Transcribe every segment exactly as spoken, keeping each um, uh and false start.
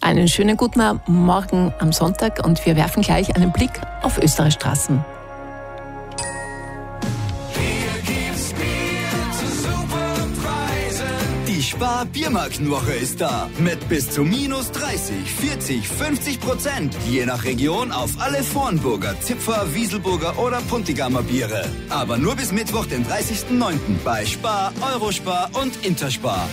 Einen schönen guten Morgen am Sonntag und wir werfen gleich einen Blick auf Österreichs Straßen. Die Spar-Biermarktenwoche ist da. Mit bis zu minus dreißig, vierzig, fünfzig Prozent. Je nach Region auf alle Vornburger, Zipfer, Wieselburger oder Puntigamer Biere. Aber nur bis Mittwoch, den dreißigsten neunten bei Spar, Eurospar und Interspar.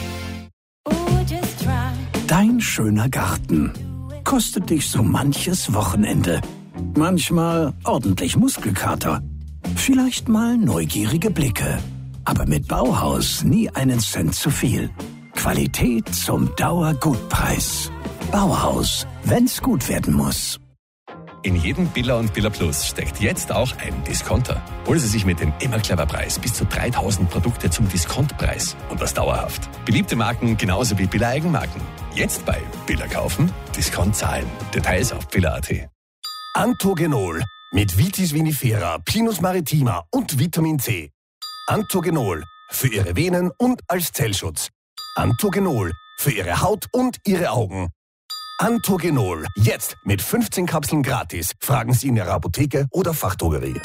Dein schöner Garten kostet dich so manches Wochenende. Manchmal ordentlich Muskelkater. Vielleicht mal neugierige Blicke. Aber mit Bauhaus nie einen Cent zu viel. Qualität zum Dauergutpreis. Bauhaus, wenn's gut werden muss. In jedem Billa und Billa Plus steckt jetzt auch ein Discounter. Holen Sie sich mit dem immer clever Preis bis zu dreitausend Produkte zum Diskontpreis und das dauerhaft. Beliebte Marken genauso wie Billa Eigenmarken. Jetzt bei Billa kaufen, Discount zahlen. Details auf billa punkt at. Antogenol mit Vitis vinifera, Pinus maritima und Vitamin C. Antogenol für Ihre Venen und als Zellschutz. Antogenol für Ihre Haut und Ihre Augen. Antogenol, jetzt mit fünfzehn Kapseln gratis. Fragen Sie in Ihrer Apotheke oder Fachdrogerie.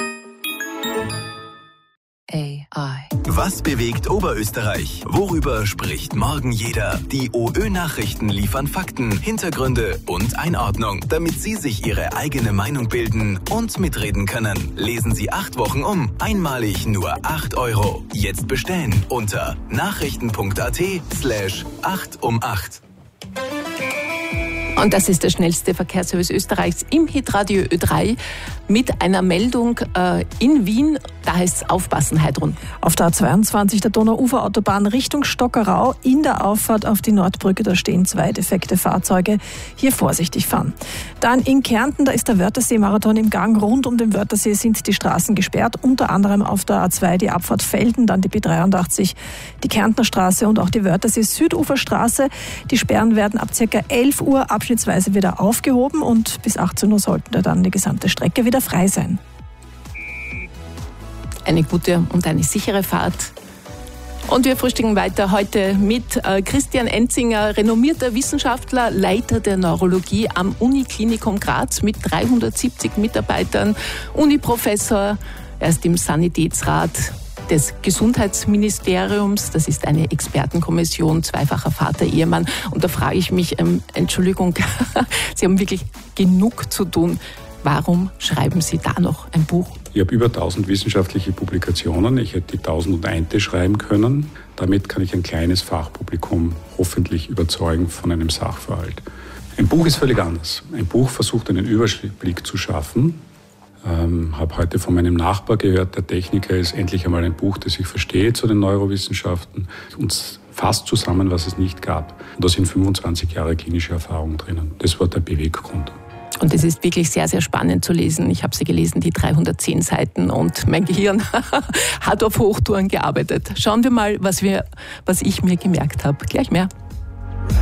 A I. Was bewegt Oberösterreich? Worüber spricht morgen jeder? Die OÖ-Nachrichten liefern Fakten, Hintergründe und Einordnung, damit Sie sich Ihre eigene Meinung bilden und mitreden können. Lesen Sie acht Wochen um. Einmalig nur acht Euro. Jetzt bestellen unter nachrichten.at slash acht um acht. Und das ist der schnellste Verkehrsservice Österreichs im Hitradio Ö drei mit einer Meldung äh, in Wien. Da heißt es aufpassen, Heidrun. Auf der A zweiundzwanzig der Donauuferautobahn Richtung Stockerau in der Auffahrt auf die Nordbrücke, da stehen zwei defekte Fahrzeuge. Hier vorsichtig fahren. Dann in Kärnten, da ist der Wörthersee-Marathon im Gang. Rund um den Wörthersee sind die Straßen gesperrt, unter anderem auf der A zwei die Abfahrt Felden, dann die B dreiundachtzig, die Kärntner Straße und auch die Wörthersee-Süduferstraße. Die Sperren werden ab ca. elf Uhr abschnittsweise wieder aufgehoben und bis achtzehn Uhr sollten da dann die gesamte Strecke wieder frei sein. Eine gute und eine sichere Fahrt. Und wir frühstücken weiter heute mit Christian Enzinger, renommierter Wissenschaftler, Leiter der Neurologie am Uniklinikum Graz mit dreihundertsiebzig Mitarbeitern, Uniprofessor, er ist im Sanitätsrat des Gesundheitsministeriums. Das ist eine Expertenkommission, zweifacher Vater, Ehemann. Und da frage ich mich, ähm, Entschuldigung, Sie haben wirklich genug zu tun. Warum schreiben Sie da noch ein Buch? Ich habe über tausend wissenschaftliche Publikationen. Ich hätte die tausendundeinte schreiben können. Damit kann ich ein kleines Fachpublikum hoffentlich überzeugen von einem Sachverhalt. Ein Buch ist völlig anders. Ein Buch versucht, einen Überblick zu schaffen. Ähm, habe heute von meinem Nachbar gehört, der Techniker ist endlich einmal ein Buch, das ich verstehe zu den Neurowissenschaften. Uns fasst zusammen, was es nicht gab. Und da sind fünfundzwanzig Jahre klinische Erfahrung drinnen. Das war der Beweggrund. Und es ist wirklich sehr, sehr spannend zu lesen. Ich habe sie gelesen, die dreihundertzehn Seiten, und mein Gehirn hat auf Hochtouren gearbeitet. Schauen wir mal, was, wir, was ich mir gemerkt habe. Gleich mehr.